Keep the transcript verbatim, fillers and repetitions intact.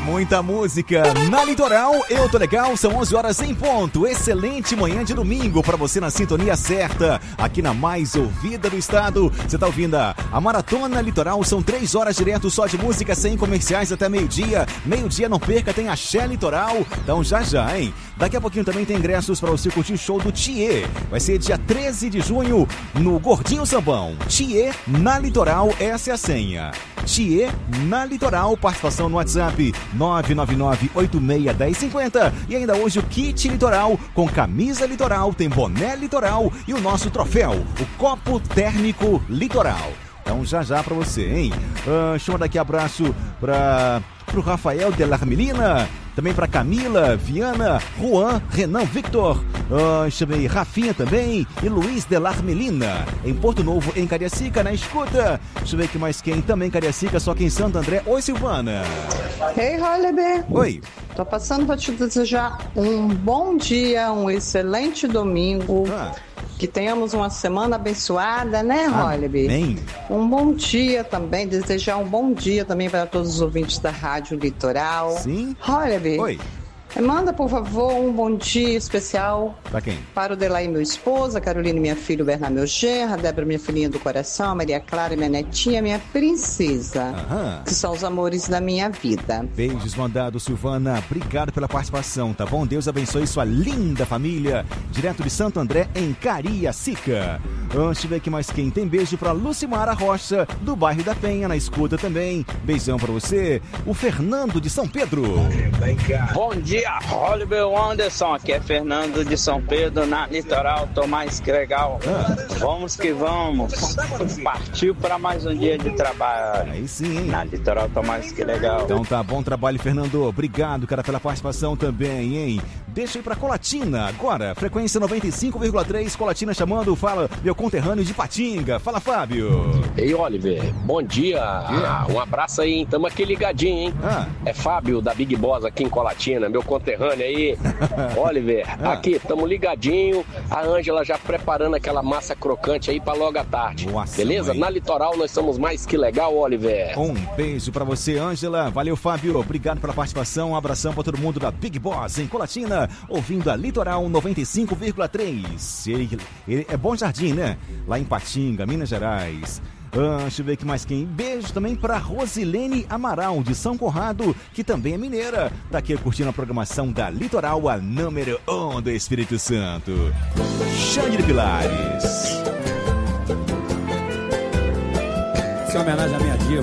Muita música na Litoral, eu tô legal, são onze horas em ponto. Excelente manhã de domingo pra você na sintonia certa, aqui na mais ouvida do estado. Você tá ouvindo a, a Maratona Litoral, são três horas direto só de música, sem comerciais até meio-dia. Meio-dia, não perca, tem Axé Litoral. Então já já, hein? Daqui a pouquinho também tem ingressos para você curtir o show do Thier. Vai ser dia treze de junho no Gordinho Sambão. Thier na Litoral, essa é a senha. Thier na Litoral, participação no WhatsApp nove nove nove oito seis um zero cinco zero. E ainda hoje o kit Litoral com camisa Litoral, tem boné Litoral e o nosso troféu, o copo térmico Litoral. Então já já pra você, hein? Uh, deixa eu mandar aqui abraço pra, pro Rafael Delarmelina, também pra Camila, Viana, Juan, Renan Victor, uh, chamei Rafinha também e Luiz Delarmelina, em Porto Novo, em Cariacica, na escuta. Deixa eu ver aqui mais quem, também Cariacica, só que em Santo André. Oi, Silvana. Ei, Holliber. Oi. Tô passando pra te desejar um bom dia, um excelente domingo. Ah. Que tenhamos uma semana abençoada, né, Holliber? Amém. Um bom dia também, desejar um bom dia também para todos os ouvintes da Rádio Litoral. Sim. Holliber. Oi. Manda, por favor, um bom dia especial. Pra quem? Para o Delay, meu esposo, a Carolina, minha filha, o Bernardo, meu genro, a Débora, minha filhinha do coração, a Maria Clara, minha netinha, minha princesa. Aham. Que são os amores da minha vida. Beijos mandados, Silvana. Obrigado pela participação, tá bom? Deus abençoe sua linda família. Direto de Santo André, em Cariacica. Deixa eu ver aqui mais quem. Tem beijo pra Lucimara Rocha, do bairro da Penha, na escuta também. Beijão pra você. O Fernando de São Pedro. Bom dia, Holliber Anderson. Aqui é Fernando de São Pedro, na Litoral. Tô mais que legal. Ah. Vamos que vamos. Partiu para mais um dia de trabalho. Aí sim, hein? Na Litoral, tô mais que legal. Então tá, bom trabalho, Fernando. Obrigado, cara, pela participação também, hein? Deixa aí pra Colatina agora. Frequência noventa e cinco vírgula três. Colatina chamando. Fala, meu conterrâneo de Patinga. Fala, Fábio. Ei, Oliver. Bom dia. Yeah. Um abraço aí, hein? Tamo aqui ligadinho, hein? Ah. É Fábio da Big Boss aqui em Colatina, meu conterrâneo aí. Oliver, ah. aqui, tamo ligadinho. A Ângela já preparando aquela massa crocante aí pra logo à tarde. Nossa, beleza? Mãe. Na Litoral nós somos mais que legal, Oliver. Um beijo pra você, Ângela. Valeu, Fábio. Obrigado pela participação. Um abração pra todo mundo da Big Boss em Colatina, ouvindo a Litoral noventa e cinco vírgula três. Ele, ele é Bom Jardim, né? Lá em Patinga, Minas Gerais. Ah, deixa eu ver aqui mais quem. Beijo também pra Rosilene Amaral, de São Conrado, que também é mineira. Tá aqui curtindo a programação da Litoral, a número um do Espírito Santo. Xande de Pilares. Essa é uma homenagem à minha diva,